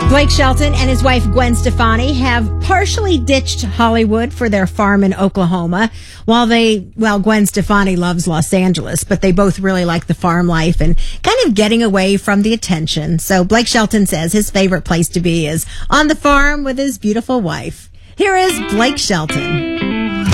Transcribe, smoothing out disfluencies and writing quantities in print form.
Blake Shelton and his wife Gwen Stefani have partially ditched Hollywood for their farm in Oklahoma. While Gwen Stefani loves Los Angeles, but they both really like the farm life and kind of getting away from the attention. So Blake Shelton says his favorite place to be is on the farm with his beautiful wife. Here is Blake Shelton.